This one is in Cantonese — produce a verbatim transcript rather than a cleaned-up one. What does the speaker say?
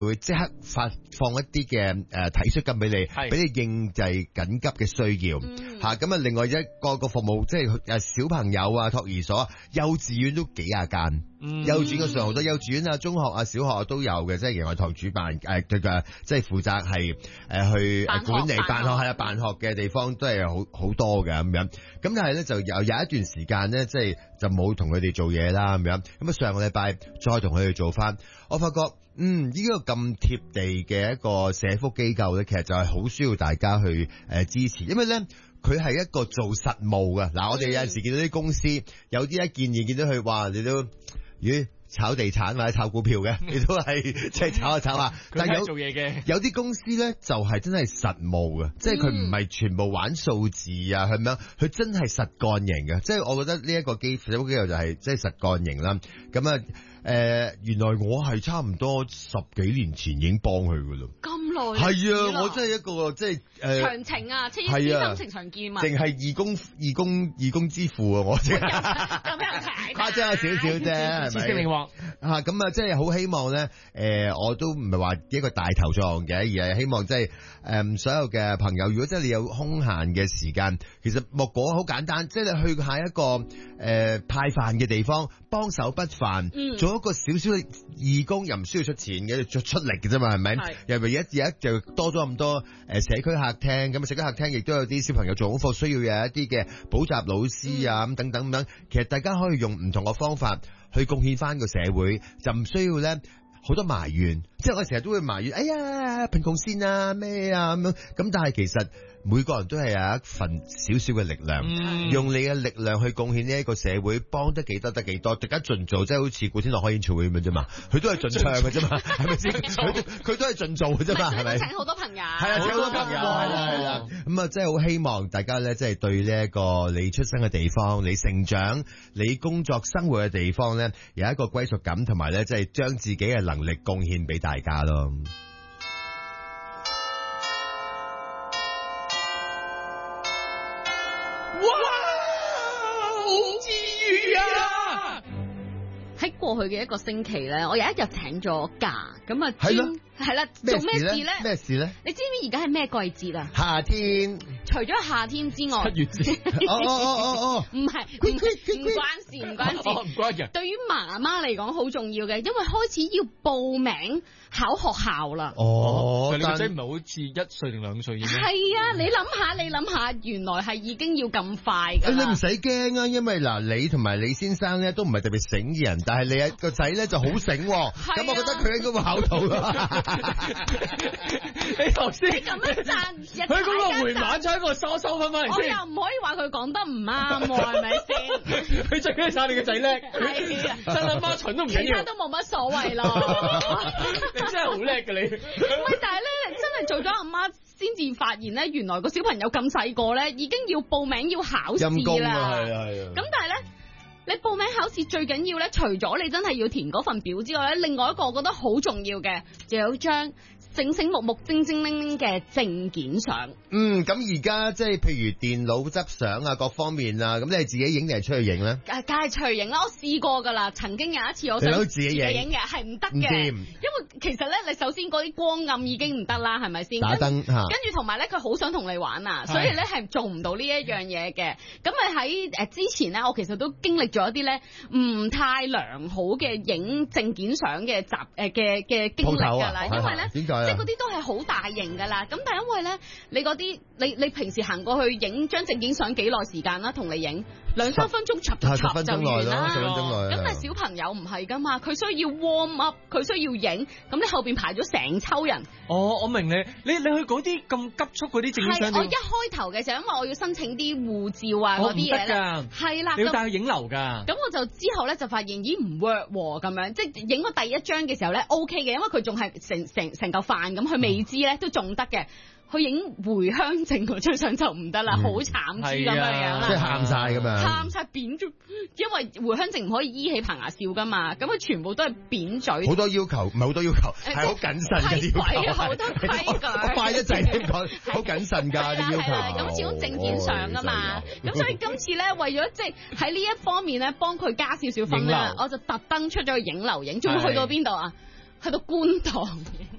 會即刻發放一啲嘅誒體恤金俾你，俾你應濟緊急嘅需要嚇。咁啊、嗯，另外一個個服務即係誒小朋友啊、托兒所、幼稚園都幾廿間。嗯、幼稚園嘅上好多幼稚園啊、中學啊、小學啊都有嘅，即係營愛堂主辦誒佢嘅，即係負責係誒去管理辦學係啊辦學嘅地方都係好好多嘅咁樣。咁但係咧就有有一段時間咧，即係就冇同佢哋做嘢啦咁樣。咁啊上個禮拜再同佢哋做翻，我發覺嗯呢、這個咁貼地嘅一個社福機構咧，其實就係好需要大家去誒支持，因為咧。佢係一個做實務嘅，嗱我哋有陣時見到啲公司有啲一建議見到佢話你都咦炒地產或者炒股票嘅，你都係即係炒下炒下，但係有做嘢嘅有啲公司咧就係真係實務嘅，即係佢唔係全部玩數字啊咁樣，佢真係實幹型嘅，即係我覺得呢一個機社福機構就係即係實幹型啦，咁啊。誒、呃，原來我係差唔多十幾年前已經幫佢噶啦， 咁耐係啊，我真係一個即係誒長情啊，即係知心情常見嘛， 淨係義工義工義工之父啊，我真係咁樣睇誇張少少啫，係咪？ 靈活吓咁啊，即係好希望咧，誒、呃，我都唔係話一個大頭作用嘅，而係希望即係誒所有嘅朋友，如果真係你有空閒嘅時間，其實莫果好簡單，即係你去下一個誒、呃、派飯嘅地方，幫手畢飯，嗯做一個少少嘅義工，又唔需要出錢嘅，出出力嘅啫嘛，係咪？又咪一而一就多咗咁多誒社區客廳，咁社區客廳亦都有啲小朋友做功課，需要有一啲嘅補習老師啊，咁、嗯、等等咁樣。其實大家可以用唔同嘅方法去貢獻翻個社會，就唔需要咧好多埋怨。即係我成日都會埋怨，哎呀貧窮線啊咩啊咁樣。咁但係其實每個人都係有一份少少嘅力量，嗯、用你嘅力量去貢獻呢一個社會，幫得幾多得幾多，大家盡做，即係好似古天樂開演唱會咁樣啫嘛，佢都係盡唱嘅啫嘛，係咪先？佢佢都係盡做嘅啫嘛，係咪？ 請好多朋友， 係啊，請好多朋友，係啦係啦。咁啊，即係好希望大家咧，即係對呢一個你出生嘅地方、你成長、你工作生活嘅地方咧，有一個歸屬感，同埋咧，即係將自己嘅能力貢獻俾大家咯。 喺過去嘅一個星期咧，我有一日請咗假，咁啊專係啦，做咩事咧？ 咩事咧？ 你知唔知而家係咩季節啊？ 夏天。 除咗夏天之外， 七月節。 哦哦哦哦哦， 唔係唔唔關事，唔關事， 唔關嘅。 對於媽媽嚟講好重要嘅，因為開始要報名考學校啦。 哦， 但係你個仔唔係好似一歲定兩歲已經？ 係啊，你諗下，你諗下，原來係已經要咁快㗎。 你唔使驚啊，因為嗱，你同埋李先生咧都唔係特別醒嘅人，但係你個仔咧就好醒，咁、啊、我覺得佢應該會考到啦。 你頭先你咁樣讚， 佢嗰個回馬槍個收收翻翻嚟先， 我又唔可以話佢講得唔啱喎，係咪先？ 佢最緊要晒你個仔叻， 係啊， 真阿媽蠢都唔緊要， 其他都冇乜所謂咯。 你真係好叻㗎你。 喂，但係咧，真係做咗阿媽先至發現咧，原來個小朋友咁細個咧，已經要報名要考試啦。 係啊係啊。 咁但係咧。你報名考試最緊要咧，除咗你真係要填嗰份表之外咧，另外一個我覺得好重要嘅，就有張醒醒目目、精精靈靈嘅證件相。 嗯，咁而家即係譬如電腦執相啊，各方面啊，咁你係自己影定係出去影咧？ 誒，梗係出去影啦！我試過噶啦，曾經有一次我想自己影嘅，係唔得嘅，因為其實咧，你首先嗰啲光暗已經唔得啦，係咪先？ 打燈嚇。 跟住同埋咧，佢好想同你玩啊，所以咧係做唔到呢一樣嘢嘅。咁咪喺誒之前咧，我其實都經歷咗一啲咧唔太良好嘅影證件相嘅集誒嘅嘅經歷㗎啦，因為咧即係嗰啲都係好大型㗎啦。咁但係因為咧，你嗰啲你你平時行過去影張證件相幾耐時間啦？同你影兩三分鐘，插插插就完啦。 十分鐘內。 咁但係小朋友唔係㗎嘛，佢需要 warm up，佢需要影。咁你後邊排咗成抽人。 哦，我明你，你你去嗰啲咁急促嗰啲證件相。 係我一開頭嘅時候，因為我要申請啲護照啊嗰啲嘢咧，係啦， 你要帶去影樓㗎。 咁我就之後咧就發現咦唔 work 喎，咁樣即係影咗第一張嘅時候咧 OK 嘅，因為佢仲係成成成嚿飯咁，佢未知咧都仲得嘅。佢影回鄉證嗰張相就唔得啦，好慘豬咁樣樣啦， 即係喊晒咁樣， 喊晒扁咗，因為回鄉證唔可以依起棚牙笑噶嘛，咁佢全部都係扁嘴， 好多要求，唔係好多要求，係好謹慎嘅要求， 好多規矩， 快一滯點講，好謹慎㗎啲要求。 咁始終證件相啊嘛，咁所以今次咧為咗即係喺呢一方面咧幫佢加少少分啦，我就特登出咗去影樓影，仲要去到邊度啊？去到觀塘。